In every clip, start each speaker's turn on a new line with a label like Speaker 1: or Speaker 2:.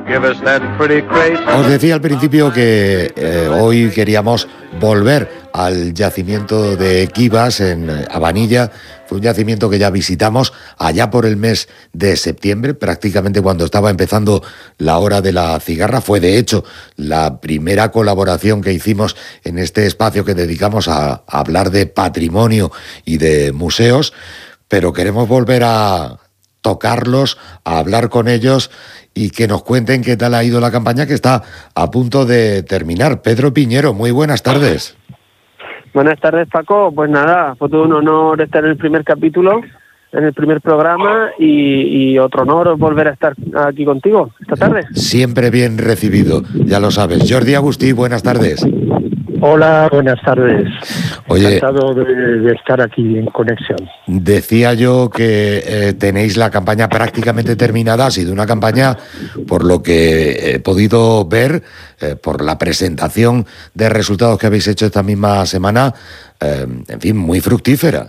Speaker 1: Os decía al principio que hoy queríamos volver al yacimiento de Quivas en Abanilla. Fue un yacimiento que ya visitamos allá por el mes de septiembre, prácticamente cuando estaba empezando la hora de la cigarra. Fue de hecho la primera colaboración que hicimos en este espacio que dedicamos a hablar de patrimonio y de museos, pero queremos volver a tocarlos, a hablar con ellos y que nos cuenten qué tal ha ido la campaña que está a punto de terminar. Pedro Piñero, muy buenas tardes.
Speaker 2: Buenas tardes, Paco. Pues nada, fue todo un honor estar en el primer capítulo, en el primer programa y otro honor volver a estar aquí contigo esta tarde.
Speaker 1: Siempre bien recibido, ya lo sabes. Jordi Agustí, buenas tardes.
Speaker 3: Hola, buenas tardes.
Speaker 1: Oye,
Speaker 3: encantado de estar aquí en conexión.
Speaker 1: Decía yo que tenéis la campaña prácticamente terminada. Ha sido una campaña, por lo que he podido ver, por la presentación de resultados que habéis hecho esta misma semana, en fin, muy fructífera.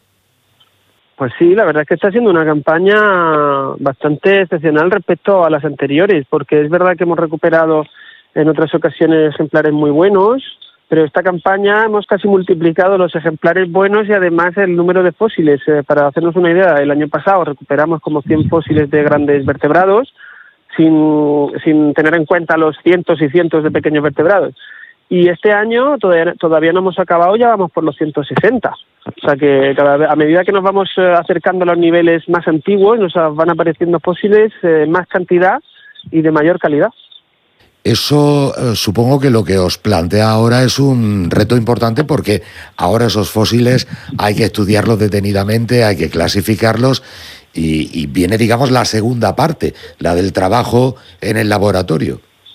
Speaker 2: Pues sí, la verdad es que está siendo una campaña bastante excepcional respecto a las anteriores, porque es verdad que hemos recuperado en otras ocasiones ejemplares muy buenos, pero esta campaña hemos casi multiplicado los ejemplares buenos y además el número de fósiles. Para hacernos una idea, el año pasado recuperamos como 100 fósiles de grandes vertebrados, sin tener en cuenta los cientos y cientos de pequeños vertebrados. Y este año todavía no hemos acabado, ya vamos por los 160. O sea que a medida que nos vamos acercando a los niveles más antiguos, nos van apareciendo fósiles más cantidad y de mayor calidad.
Speaker 1: Eso supongo que lo que os plantea ahora es un reto importante, porque ahora esos fósiles hay que estudiarlos detenidamente, hay que clasificarlos y viene, digamos, la segunda parte, la del trabajo en el laboratorio.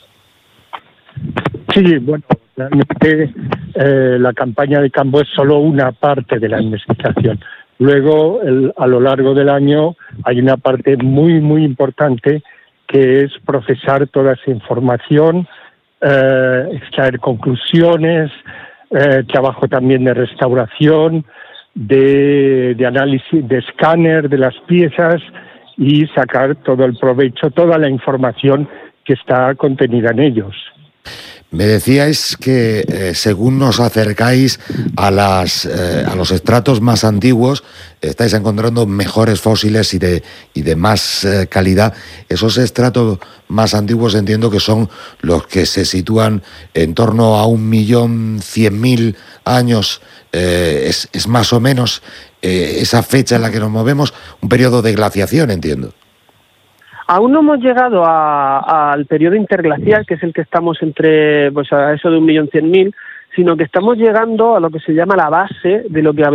Speaker 3: Sí, bueno, realmente la campaña de campo es solo una parte de la investigación. Luego, a lo largo del año, hay una parte muy, muy importante que es procesar toda esa información, extraer conclusiones, trabajo también de restauración, de análisis, de escáner de las piezas y sacar todo el provecho, toda la información que está contenida en ellos.
Speaker 1: Me decíais que según nos acercáis a los estratos más antiguos, estáis encontrando mejores fósiles y de más calidad. Esos estratos más antiguos entiendo que son los que se sitúan en torno a 1.100.000 años. Es más o menos esa fecha en la que nos movemos, un periodo de glaciación, entiendo.
Speaker 2: Aún no hemos llegado al periodo interglacial, que es el que estamos entre, pues a eso de 1.100.000, sino que estamos llegando a lo que se llama la base de lo que